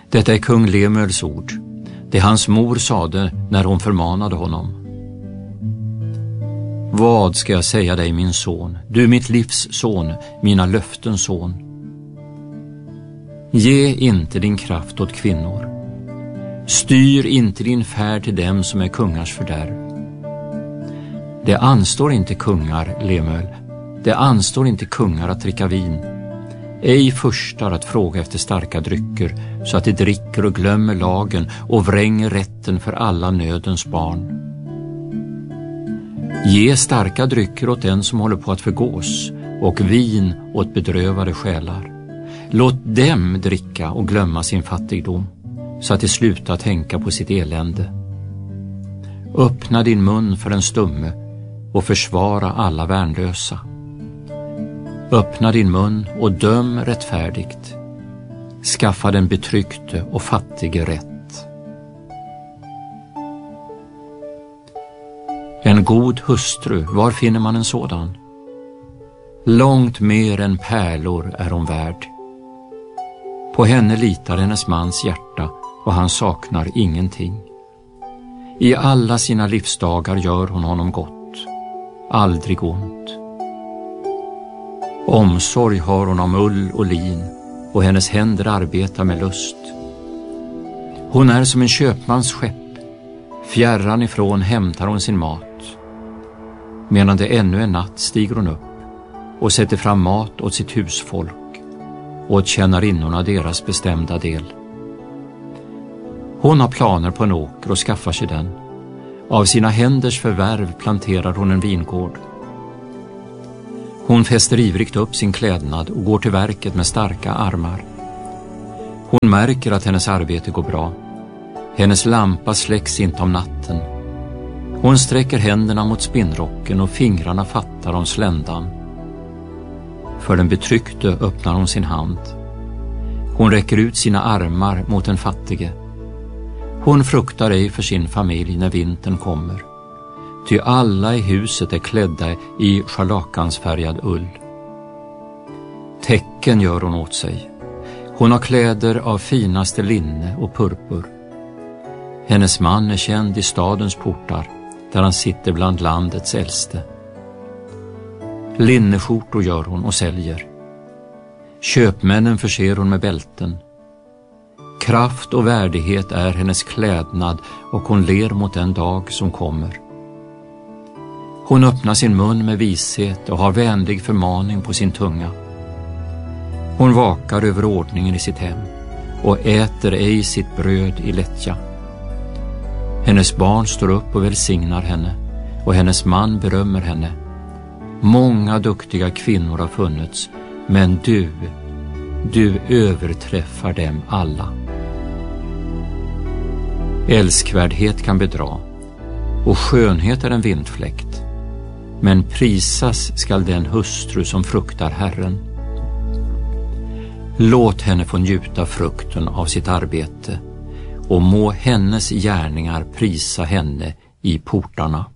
Detta är kung Lemuels ord. Det hans mor sade när hon förmanade honom. Vad ska jag säga dig, min son, du mitt livs son, mina löftens son? Ge inte din kraft åt kvinnor. Styr inte din färd till dem som är kungars fördärv. Det anstår inte kungar, Lemuel. Det anstår inte kungar att dricka vin. Ej förstar att fråga efter starka drycker, så att de dricker och glömmer lagen och vränger rätten för alla nödens barn. Ge starka drycker åt den som håller på att förgås, och vin åt bedrövade själar. Låt dem dricka och glömma sin fattigdom, så att de slutar tänka på sitt elände. Öppna din mun för en stumme och försvara alla värnlösa. Öppna din mun och döm rättfärdigt. Skaffa den betryckte och fattige rätt. En god hustru, var finner man en sådan? Långt mer än pärlor är hon värd. På henne litar hennes mans hjärta, och han saknar ingenting. I alla sina livsdagar gör hon honom gott, aldrig ont. Omsorg har hon om ull och lin, och hennes händer arbetar med lust. Hon är som en köpmans skepp, fjärran ifrån hämtar hon sin mat. Medan det ännu är natt stiger hon upp och sätter fram mat åt sitt husfolk, och åt tjänarinnorna deras bestämda del. Hon har planer på en åker och skaffar sig den. Av sina händers förvärv planterar hon en vingård. Hon fäster ivrigt upp sin klädnad och går till verket med starka armar. Hon märker att hennes arbete går bra. Hennes lampa släcks inte om natten. Hon sträcker händerna mot spinnrocken och fingrarna fattar om sländan. För den betryckte öppnar hon sin hand. Hon räcker ut sina armar mot den fattige. Hon fruktar ej för sin familj när vintern kommer. Ty alla i huset är klädda i scharlakansfärgad ull. Tecken gör hon åt sig. Hon har kläder av finaste linne och purpur. Hennes man är känd i stadens portar, där han sitter bland landets äldste. Linneskjortor gör hon och säljer. Köpmännen förser hon med bälten. Kraft och värdighet är hennes klädnad, och hon ler mot den dag som kommer. Hon öppnar sin mun med vishet och har vänlig förmaning på sin tunga. Hon vakar över ordningen i sitt hem och äter ej sitt bröd i lättja. Hennes barn står upp och välsignar henne, och hennes man berömmer henne. Många duktiga kvinnor har funnits, men du överträffar dem alla. Älskvärdhet kan bedra, och skönhet är en vindfläkt, men prisas skall den hustru som fruktar Herren. Låt henne få njuta frukten av sitt arbete, och må hennes gärningar prisa henne i portarna.